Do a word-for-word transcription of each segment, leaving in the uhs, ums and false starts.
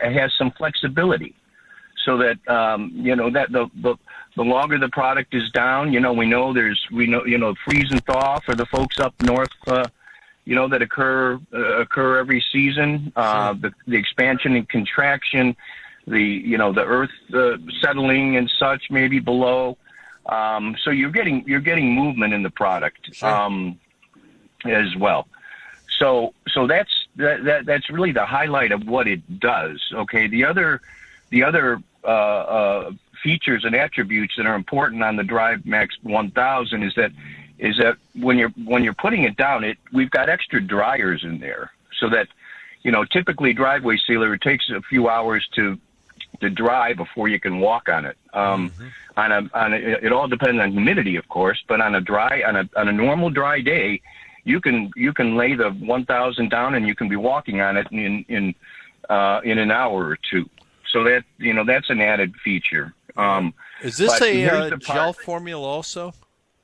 has some flexibility, so that um, you know that the, the the longer the product is down, you know, we know there's we know you know freeze and thaw for the folks up north, uh, you know, that occur uh, occur every season. Uh, the the expansion and contraction, the you know the earth uh, settling and such, maybe below. Um, so you're getting you're getting movement in the product sure. um, as well. So so that's that, that that's really the highlight of what it does. Okay, the other the other uh, uh, features and attributes that are important on the Drive Max one thousand is that is that when you're when you're putting it down, it we've got extra dryers in there, so that you know typically driveway sealer, it takes a few hours to to dry before you can walk on it. Um, mm-hmm. On a on a, it all depends on humidity, of course, but on a dry on a on a normal dry day, you can you can lay the one thousand down and you can be walking on it in in uh, in an hour or two. So that you know that's an added feature. Um, is this a uh, gel part. formula also?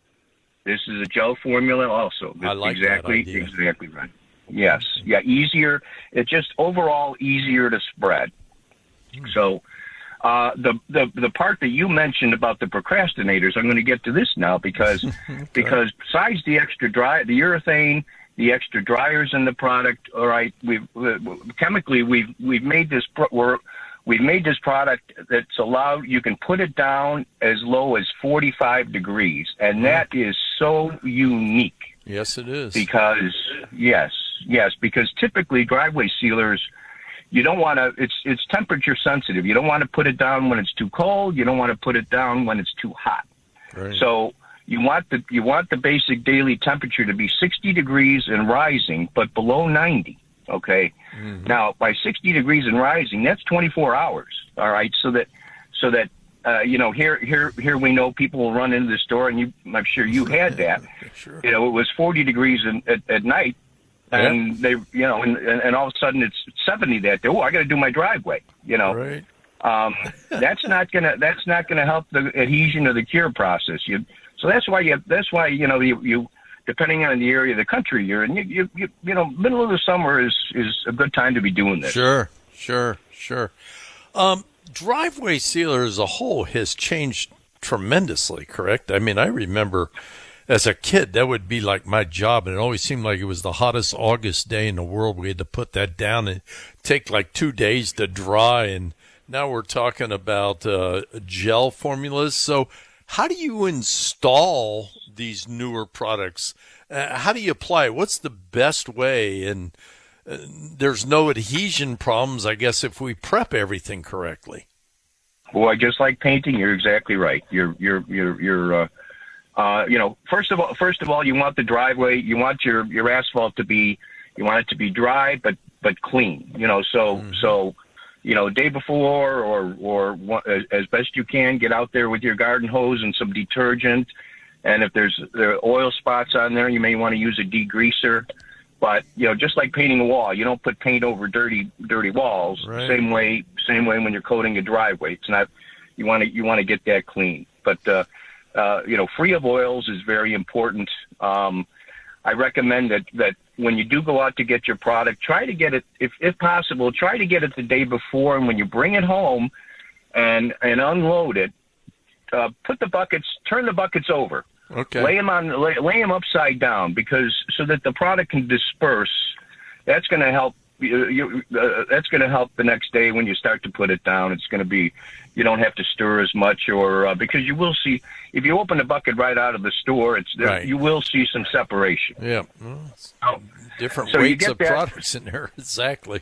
This is a gel formula also. I like exactly that idea. exactly right. Yes, yeah, easier. It's just overall easier to spread. Hmm. So. Uh, the, the the part that you mentioned about the procrastinators, I'm going to get to this now because okay. because besides the extra dry, the urethane, the extra dryers in the product, all right, we've uh, chemically we've we've made this pro- we're, we've made this product that's allowed you can put it down as low as forty-five degrees, and that is so unique. Yes, it is. Because yes, yes, because typically driveway sealers. You don't want to, it's it's temperature sensitive. You don't want to put it down when it's too cold. You don't want to put it down when it's too hot. Right. So you want the you want the basic daily temperature to be sixty degrees and rising, but below ninety. Okay. Mm-hmm. Now, by sixty degrees and rising, that's twenty-four hours. All right. So that so that uh, you know here here here we know people will run into the store, and you I'm sure you had that. Sure. You know, it was forty degrees in, at, at night. And yeah. they, you know, and, and all of a sudden it's seventy that day. Oh, I got to do my driveway. You know, right. um, that's not gonna that's not gonna help the adhesion of the cure process. You, so that's why you that's why you know you, you depending on the area of the country you're in, you you you, you know, middle of the summer is is a good time to be doing this. Sure, sure, sure. Um, driveway sealer as a whole has changed tremendously. Correct? I mean, I remember. As a kid, that would be like my job, and it always seemed like it was the hottest August day in the world. We had to put that down and take like two days to dry, and now we're talking about uh, gel formulas. So how do you install these newer products? Uh, how do you apply it? What's the best way? And uh, there's no adhesion problems, I guess, if we prep everything correctly. Boy, just like painting, you're exactly right. You're you're you're you're. Uh... Uh, you know, first of all, first of all, you want the driveway, you want your, your asphalt to be, you want it to be dry, but, but clean, you know, so, mm-hmm. so, you know, day before or, or as best you can, get out there with your garden hose and some detergent. And if there's, there are oil spots on there, you may want to use a degreaser, but, you know, just like painting a wall, you don't put paint over dirty, dirty walls. Right. Same way, same way when you're coating a driveway. It's not, you want to, you want to get that clean, but, uh, Uh, you know, free of oils is very important. Um, I recommend that, that when you do go out to get your product, try to get it, if, if possible, try to get it the day before. And when you bring it home and, and unload it, uh, put the buckets, turn the buckets over. Okay. Lay them on, lay, lay them upside down because so that the product can disperse. That's going to help. You, you, uh, that's going to help the next day when you start to put it down. It's going to be, you don't have to stir as much, or uh, because you will see if you open the bucket right out of the store, it's there, right. you will see some separation. Yeah, well, oh. different so weights of that, products in there. Exactly.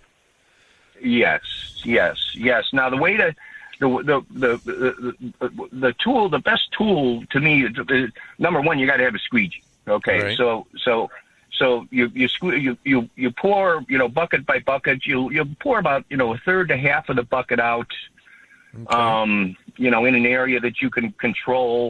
Yes, yes, yes. Now the way to the the the the, the, the tool, the best tool to me, is, is, number one, you got to have a squeegee. Okay, right. so so. So you you, sque- you you you pour, you know, bucket by bucket. You you pour about, you know, a third to half of the bucket out, okay. um, you know, in an area that you can control,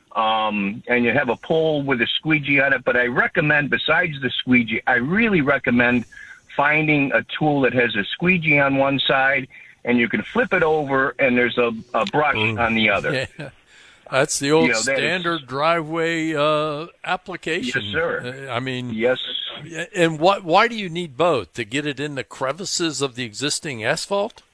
um, and you have a pole with a squeegee on it. But I recommend, besides the squeegee, I really recommend finding a tool that has a squeegee on one side, and you can flip it over, and there's a, a brush mm. on the other. Yeah. That's the old you know, standard is, driveway uh, application. Yes, sir. Uh, I mean, yes. And what? Why do you need both? To get it in the crevices of the existing asphalt?